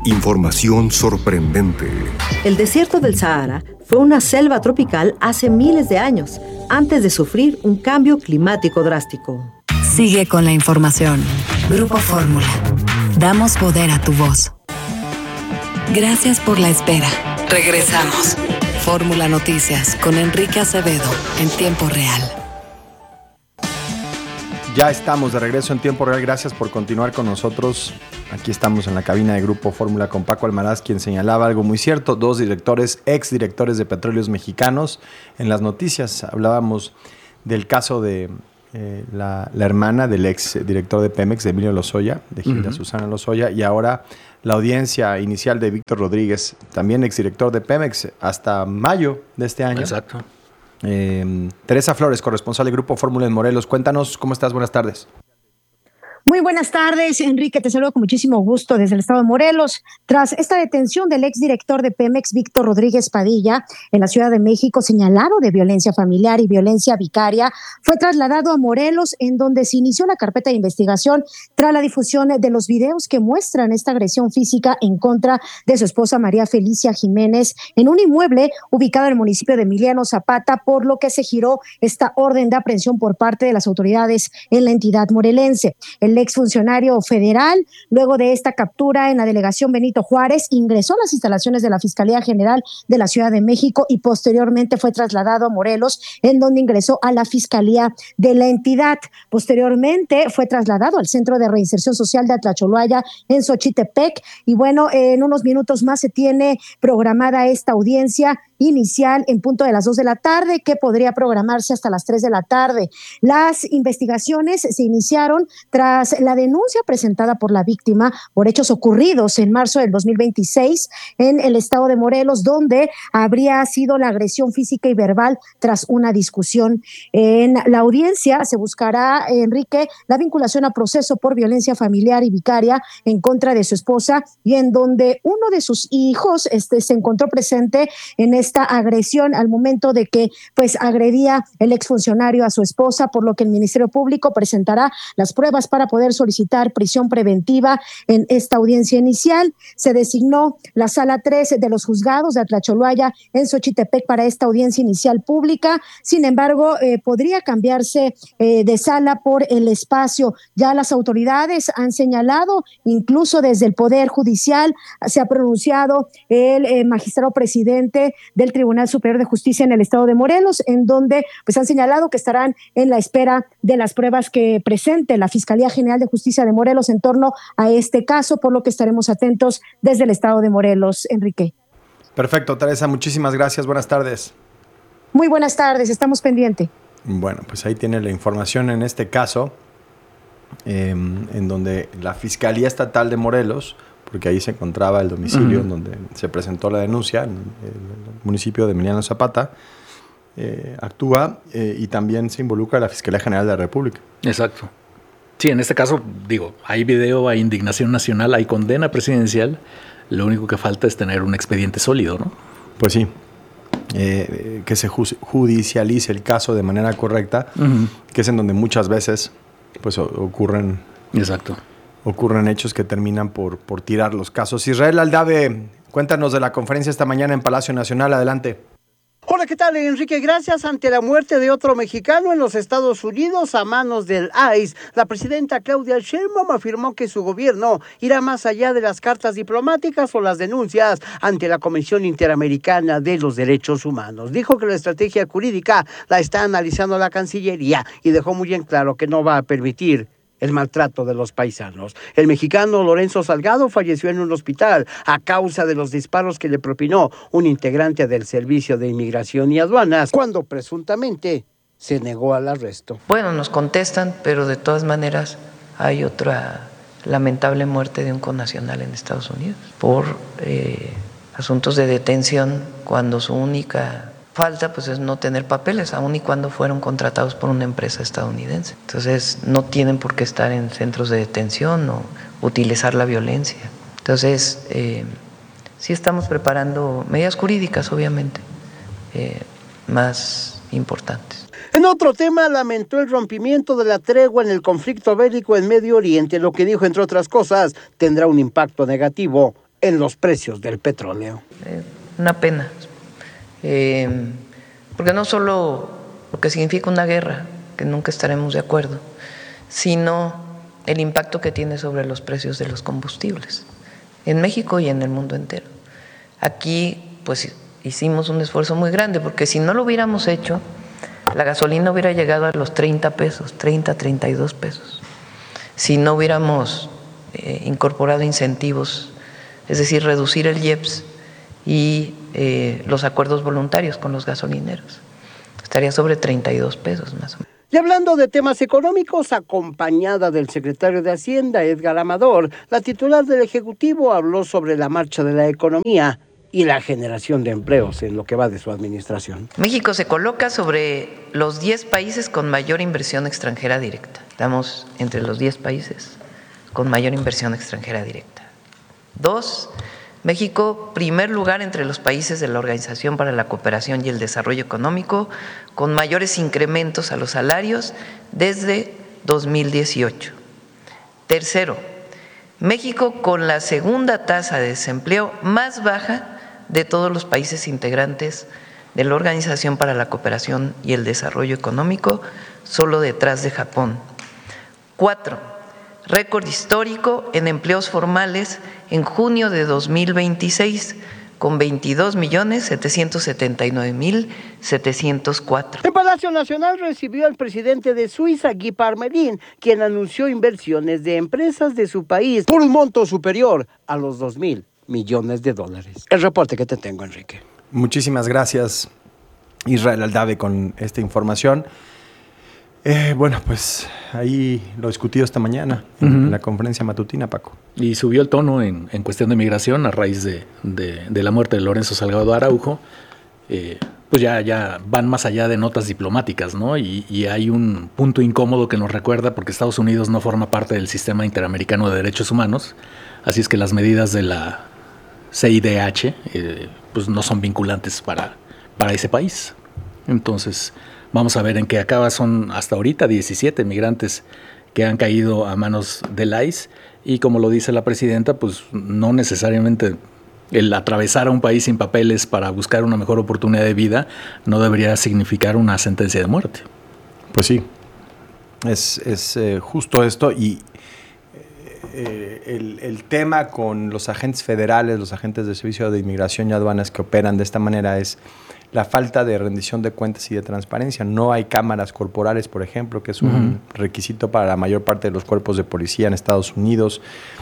Información sorprendente. El desierto del Sahara fue una selva tropical hace miles de años, antes de sufrir un cambio climático drástico. Sigue con la información. Grupo Fórmula. Damos poder a tu voz. Gracias por la espera. Regresamos. Fórmula Noticias con Enrique Acevedo en tiempo real. Ya estamos de regreso en tiempo real. Gracias por continuar con nosotros. Aquí estamos en la cabina de Grupo Fórmula con Paco Almaraz, quien señalaba algo muy cierto. Dos directores, exdirectores de Petróleos Mexicanos. En las noticias hablábamos del caso de la hermana del exdirector de Pemex, de Emilio Lozoya, de Gilda Susana Lozoya, y ahora la audiencia inicial de Víctor Rodríguez, también exdirector de Pemex, hasta mayo de este año. Exacto. Teresa Flores, corresponsal de Grupo Fórmula en Morelos. Cuéntanos, ¿cómo estás? Buenas tardes. Muy buenas tardes, Enrique. Te saludo con muchísimo gusto desde el estado de Morelos. Tras esta detención del exdirector de Pemex, Víctor Rodríguez Padilla, en la Ciudad de México, señalado de violencia familiar y violencia vicaria, fue trasladado a Morelos, en donde se inició la carpeta de investigación tras la difusión de los videos que muestran esta agresión física en contra de su esposa María Felicia Jiménez en un inmueble ubicado en el municipio de Emiliano Zapata, por lo que se giró esta orden de aprehensión por parte de las autoridades en la entidad morelense. El exfuncionario federal, luego de esta captura en la delegación Benito Juárez, ingresó a las instalaciones de la Fiscalía General de la Ciudad de México y posteriormente fue trasladado a Morelos, en donde ingresó a la Fiscalía de la entidad. Posteriormente fue trasladado al Centro de Reinserción Social de Atlacholoaya en Xochitepec, y bueno, en unos minutos más se tiene programada esta audiencia inicial en punto de las 2 de la tarde, que podría programarse hasta las 3 de la tarde. Las investigaciones se iniciaron tras la denuncia presentada por la víctima por hechos ocurridos en marzo del 2026 en el estado de Morelos, donde habría sido la agresión física y verbal tras una discusión. En la audiencia se buscará, Enrique, la vinculación a proceso por violencia familiar y vicaria en contra de su esposa, y en donde uno de sus hijos se encontró presente en esta agresión al momento de que pues agredía el exfuncionario a su esposa, por lo que el Ministerio Público presentará las pruebas para poder solicitar prisión preventiva. En esta audiencia inicial se designó la sala 3 de los juzgados de Atlacholoaya en Xochitepec para esta audiencia inicial pública. Sin embargo, podría cambiarse de sala por el espacio. Ya las autoridades han señalado, incluso desde el Poder Judicial se ha pronunciado el magistrado presidente del Tribunal Superior de Justicia en el estado de Morelos, en donde pues han señalado que estarán en la espera de las pruebas que presente la Fiscalía General de Justicia de Morelos en torno a este caso, por lo que estaremos atentos desde el estado de Morelos, Enrique. Perfecto, Teresa, muchísimas gracias. Buenas tardes. Muy buenas tardes, estamos pendientes. Bueno, pues ahí tiene la información en este caso, en donde la Fiscalía Estatal de Morelos, porque ahí se encontraba el domicilio en donde se presentó la denuncia, en el municipio de Emiliano Zapata, actúa y también se involucra la Fiscalía General de la República. Exacto. Sí, en este caso, digo, hay video, hay indignación nacional, hay condena presidencial. Lo único que falta es tener un expediente sólido, ¿no? Pues sí. Que se judicialice el caso de manera correcta, que es en donde muchas veces pues ocurren. Exacto. Ocurren hechos que terminan por tirar los casos. Israel Aldave, cuéntanos de la conferencia esta mañana en Palacio Nacional. Adelante. Hola, ¿qué tal, Enrique? Gracias. Ante la muerte de otro mexicano en los Estados Unidos a manos del ICE, la presidenta Claudia Sheinbaum afirmó que su gobierno irá más allá de las cartas diplomáticas o las denuncias ante la Comisión Interamericana de los Derechos Humanos. Dijo que la estrategia jurídica la está analizando la Cancillería y dejó muy en claro que no va a permitir el maltrato de los paisanos. El mexicano Lorenzo Salgado falleció en un hospital a causa de los disparos que le propinó un integrante del Servicio de Inmigración y Aduanas cuando presuntamente se negó al arresto. Bueno, nos contestan, pero de todas maneras hay otra lamentable muerte de un connacional en Estados Unidos por asuntos de detención, cuando su única falta pues es no tener papeles, aun y cuando fueron contratados por una empresa estadounidense. Entonces no tienen por qué estar en centros de detención o utilizar la violencia. Entonces sí estamos preparando medidas jurídicas, obviamente, más importantes. En otro tema, lamentó el rompimiento de la tregua en el conflicto bélico en Medio Oriente, lo que dijo, entre otras cosas, tendrá un impacto negativo en los precios del petróleo. Una pena, porque no solo lo que significa una guerra, que nunca estaremos de acuerdo, sino el impacto que tiene sobre los precios de los combustibles, en México y en el mundo entero. Aquí, pues, hicimos un esfuerzo muy grande, porque si no lo hubiéramos hecho, la gasolina hubiera llegado a los 30 pesos, 30, 32 pesos. Si no hubiéramos incorporado incentivos, es decir, reducir el IEPS y los acuerdos voluntarios con los gasolineros, estaría sobre 32 pesos más o menos. Y hablando de temas económicos, acompañada del secretario de Hacienda, Edgar Amador, la titular del Ejecutivo habló sobre la marcha de la economía y la generación de empleos en lo que va de su administración. México se coloca sobre los 10 países con mayor inversión extranjera directa. Estamos entre los 10 países con mayor inversión extranjera directa. 2, México, primer lugar entre los países de la Organización para la Cooperación y el Desarrollo Económico, con mayores incrementos a los salarios desde 2018. Tercero, México con la segunda tasa de desempleo más baja de todos los países integrantes de la Organización para la Cooperación y el Desarrollo Económico, solo detrás de Japón. 4, récord histórico en empleos formales en junio de 2026, con 22.779.704. En Palacio Nacional recibió al presidente de Suiza, Guy Parmelin, quien anunció inversiones de empresas de su país por un monto superior a los $2,000 millones. El reporte que te tengo, Enrique. Muchísimas gracias, Israel Aldave, con esta información. Bueno, pues ahí lo discutido esta mañana en la conferencia matutina, Paco. Y subió el tono en cuestión de migración a raíz de la muerte de Lorenzo Salgado Araujo. Pues ya van más allá de notas diplomáticas, ¿no? Y hay un punto incómodo que nos recuerda, porque Estados Unidos no forma parte del Sistema Interamericano de Derechos Humanos, así es que las medidas de la CIDH pues no son vinculantes para ese país. Entonces, vamos a ver en qué acaba. Son hasta ahorita 17 migrantes que han caído a manos del ICE, y como lo dice la presidenta, pues no necesariamente el atravesar a un país sin papeles para buscar una mejor oportunidad de vida no debería significar una sentencia de muerte. Pues sí, es justo esto. Y el tema con los agentes federales, los agentes del Servicio de Inmigración y Aduanas que operan de esta manera es la falta de rendición de cuentas y de transparencia. No hay cámaras corporales, por ejemplo, que es un requisito para la mayor parte de los cuerpos de policía en Estados Unidos.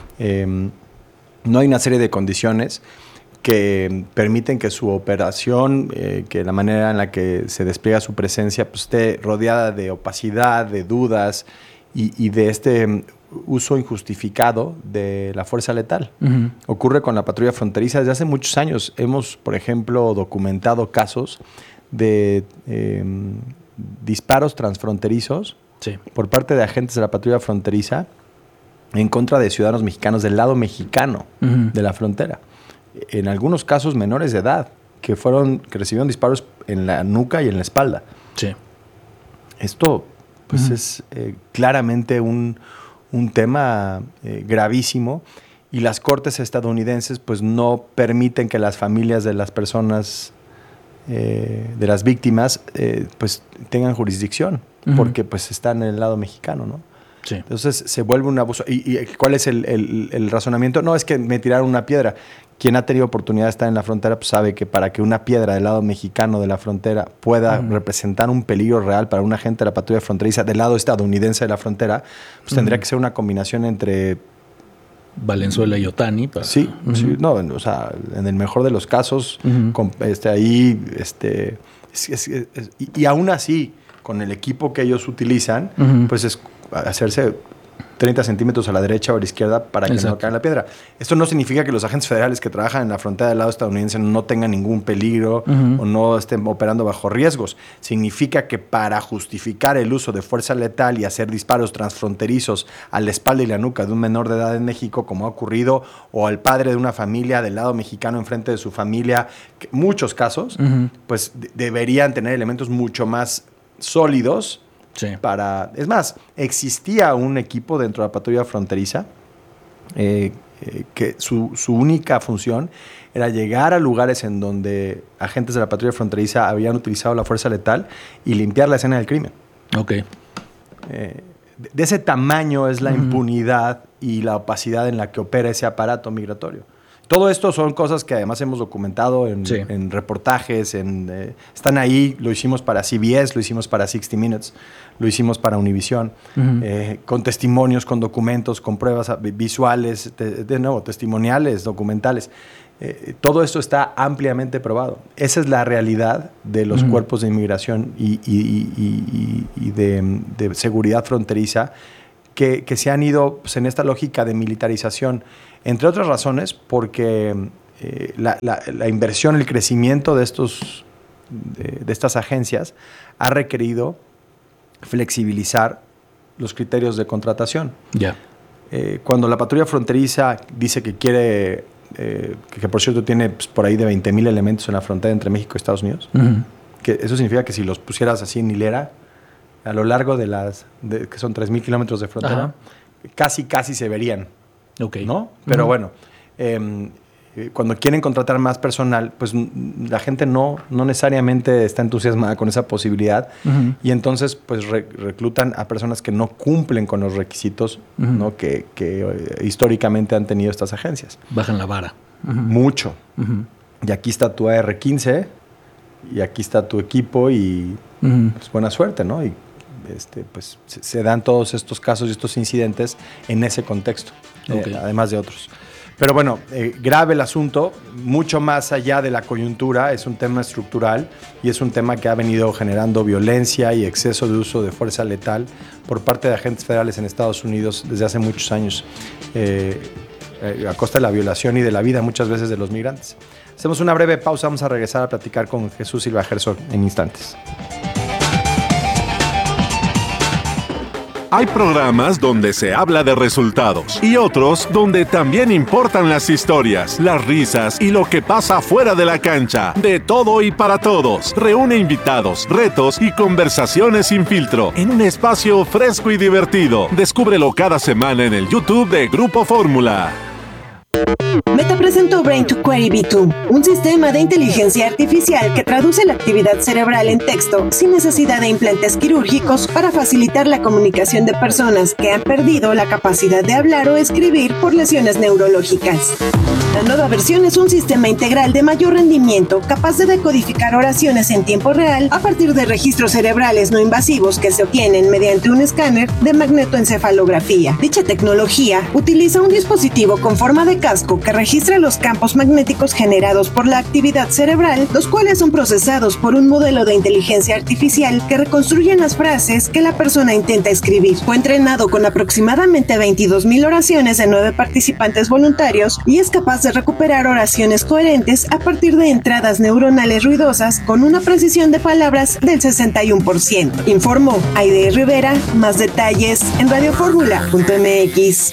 No hay una serie de condiciones que permiten que su operación, que la manera en la que se despliega su presencia, pues esté rodeada de opacidad, de dudas y de este uso injustificado de la fuerza letal. Ocurre con la patrulla fronteriza desde hace muchos años. Hemos, por ejemplo, documentado casos de disparos transfronterizos por parte de agentes de la patrulla fronteriza en contra de ciudadanos mexicanos del lado mexicano de la frontera. En algunos casos menores de edad que recibieron disparos en la nuca y en la espalda. Sí. Esto pues es claramente un tema gravísimo, y las cortes estadounidenses pues no permiten que las familias de las personas, de las víctimas, pues tengan jurisdicción, porque pues están en el lado mexicano, ¿no? Sí. Entonces se vuelve un abuso. ¿Y cuál es el razonamiento? No, es que me tiraron una piedra. Quien ha tenido oportunidad de estar en la frontera pues sabe que para que una piedra del lado mexicano de la frontera pueda representar un peligro real para un agente de la patrulla fronteriza del lado estadounidense de la frontera, pues tendría que ser una combinación entre Valenzuela y Otani. Sí, no, o sea, en el mejor de los casos, y aún así, con el equipo que ellos utilizan, pues es hacerse 30 centímetros a la derecha o a la izquierda para que no caiga la piedra. Esto no significa que los agentes federales que trabajan en la frontera del lado estadounidense no tengan ningún peligro o no estén operando bajo riesgos. Significa que para justificar el uso de fuerza letal y hacer disparos transfronterizos a la espalda y la nuca de un menor de edad en México, como ha ocurrido, o al padre de una familia del lado mexicano enfrente de su familia, muchos casos, pues deberían tener elementos mucho más sólidos. Sí. Es más, existía un equipo dentro de la patrulla fronteriza que su única función era llegar a lugares en donde agentes de la patrulla fronteriza habían utilizado la fuerza letal y limpiar la escena del crimen. Ok. De ese tamaño es la impunidad y la opacidad en la que opera ese aparato migratorio. Todo esto son cosas que además hemos documentado en reportajes, están ahí, lo hicimos para CBS, lo hicimos para 60 Minutes, lo hicimos para Univision, con testimonios, con documentos, con pruebas visuales, de nuevo, testimoniales, documentales. Todo esto está ampliamente probado. Esa es la realidad de los cuerpos de inmigración y de seguridad fronteriza que se han ido pues, en esta lógica de militarización. Entre otras razones, porque la inversión, el crecimiento de estas agencias ha requerido flexibilizar los criterios de contratación. Ya. Cuando la patrulla fronteriza dice que quiere, que por cierto tiene pues, por ahí de 20,000 elementos en la frontera entre México y Estados Unidos, que eso significa que si los pusieras así en hilera, a lo largo de que son 3,000 kilómetros de frontera, casi se verían. Okay. ¿No? Pero bueno, cuando quieren contratar más personal, pues la gente no necesariamente está entusiasmada con esa posibilidad y entonces pues reclutan a personas que no cumplen con los requisitos ¿no? que históricamente han tenido estas agencias. Bajan la vara. Mucho. Y aquí está tu AR-15 y aquí está tu equipo y pues, buena suerte, ¿no? Y pues se dan todos estos casos y estos incidentes en ese contexto, además de otros. Pero bueno, grave el asunto, mucho más allá de la coyuntura, es un tema estructural y es un tema que ha venido generando violencia y exceso de uso de fuerza letal por parte de agentes federales en Estados Unidos desde hace muchos años, a costa de la violación y de la vida muchas veces de los migrantes. Hacemos una breve pausa, vamos a regresar a platicar con Jesús Silva Herzog en instantes. Hay programas donde se habla de resultados y otros donde también importan las historias, las risas y lo que pasa fuera de la cancha. De todo y para todos. Reúne invitados, retos y conversaciones sin filtro en un espacio fresco y divertido. Descúbrelo cada semana en el YouTube de Grupo Fórmula. Meta presentó Brain to Query V2, un sistema de inteligencia artificial que traduce la actividad cerebral en texto sin necesidad de implantes quirúrgicos para facilitar la comunicación de personas que han perdido la capacidad de hablar o escribir por lesiones neurológicas. La nueva versión es un sistema integral de mayor rendimiento capaz de decodificar oraciones en tiempo real a partir de registros cerebrales no invasivos que se obtienen mediante un escáner de magnetoencefalografía. Dicha tecnología utiliza un dispositivo con forma de casco que registra los campos magnéticos generados por la actividad cerebral, los cuales son procesados por un modelo de inteligencia artificial que reconstruyen las frases que la persona intenta escribir. Fue entrenado con aproximadamente 22,000 oraciones de 9 participantes voluntarios y es capaz de recuperar oraciones coherentes a partir de entradas neuronales ruidosas con una precisión de palabras del 61%. Informó Aide Rivera. Más detalles en radioformula.mx.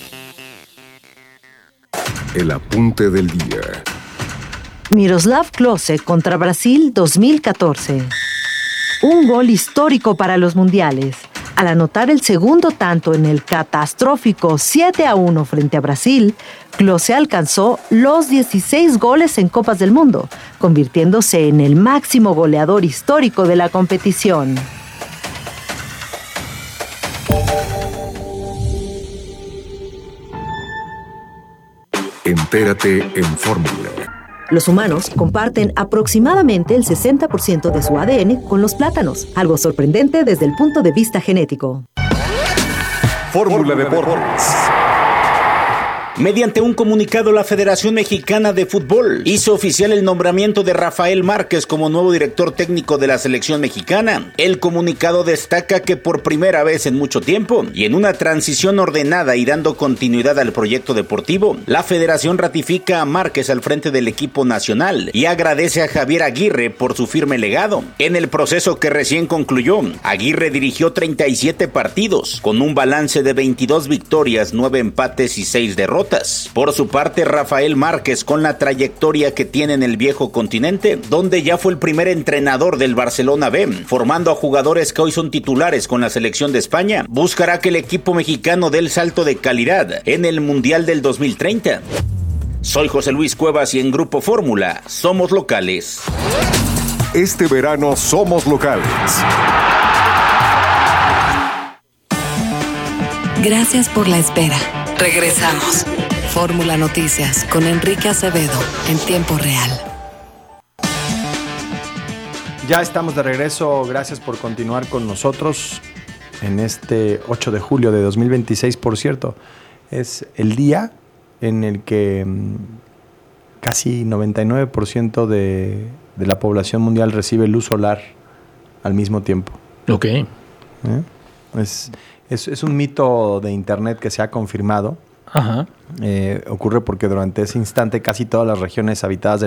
El apunte del día. Miroslav Klose contra Brasil 2014. Un gol histórico para los mundiales. Al anotar el segundo tanto en el catastrófico 7-1 frente a Brasil, Klose alcanzó los 16 goles en Copas del Mundo, convirtiéndose en el máximo goleador histórico de la competición. Entérate en Fórmula. Los humanos comparten aproximadamente el 60% de su ADN con los plátanos, algo sorprendente desde el punto de vista genético. Fórmula Deportes. Mediante un comunicado, la Federación Mexicana de Fútbol hizo oficial el nombramiento de Rafael Márquez como nuevo director técnico de la selección mexicana. El comunicado destaca que por primera vez en mucho tiempo y en una transición ordenada y dando continuidad al proyecto deportivo, la Federación ratifica a Márquez al frente del equipo nacional y agradece a Javier Aguirre por su firme legado. En el proceso que recién concluyó, Aguirre dirigió 37 partidos con un balance de 22 victorias, 9 empates y 6 derrotas. derrotas. Por su parte, Rafael Márquez, con la trayectoria que tiene en el viejo continente, donde ya fue el primer entrenador del Barcelona B, formando a jugadores que hoy son titulares con la selección de España, buscará que el equipo mexicano dé el salto de calidad en el Mundial del 2030. Soy José Luis Cuevas y en Grupo Fórmula somos locales. Este verano somos locales. Gracias por la espera. Regresamos. Fórmula Noticias con Enrique Acevedo en tiempo real. Ya estamos de regreso. Gracias por continuar con nosotros en este 8 de julio de 2026. Por cierto, es el día en el que casi 99% de la población mundial recibe luz solar al mismo tiempo. Ok. Es un mito de internet que se ha confirmado. Ajá. Ocurre porque durante ese instante casi todas las regiones habitadas del